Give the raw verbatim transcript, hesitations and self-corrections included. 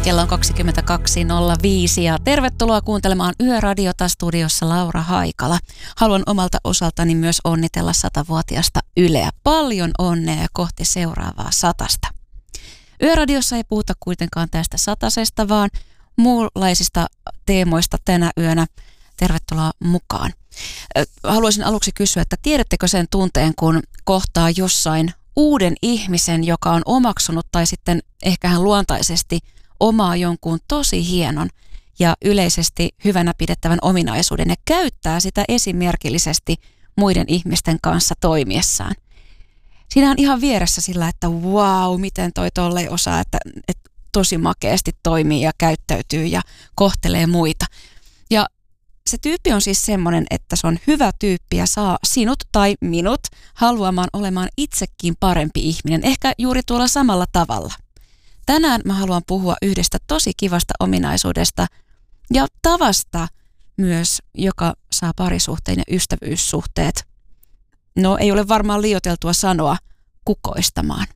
Kello on kaksikymmentäkaksi nolla viisi ja tervetuloa kuuntelemaan Yöradiota, studiossa Laura Haikala. Haluan omalta osaltani myös onnitella satavuotiasta Yleä. Paljon onnea ja kohti seuraavaa satasta. Yöradiossa ei puhuta kuitenkaan tästä satasesta, vaan muunlaisista teemoista tänä yönä. Tervetuloa mukaan. Haluaisin aluksi kysyä, että tiedättekö sen tunteen, kun kohtaa jossain uuden ihmisen, joka on omaksunut tai sitten ehkä hän luontaisesti omaa jonkun tosi hienon ja yleisesti hyvänä pidettävän ominaisuuden ja käyttää sitä esimerkillisesti muiden ihmisten kanssa toimiessaan. Siinä on ihan vieressä sillä, että vau, miten toi tollei osaa, että, että tosi makeasti toimii ja käyttäytyy ja kohtelee muita. Ja se tyyppi on siis semmoinen, että se on hyvä tyyppi ja saa sinut tai minut haluamaan olemaan itsekin parempi ihminen, ehkä juuri tuolla samalla tavalla. Tänään mä haluan puhua yhdestä tosi kivasta ominaisuudesta ja tavasta myös, joka saa parisuhteen ja ystävyyssuhteet. No ei ole varmaan liioiteltua sanoa kukoistamaan.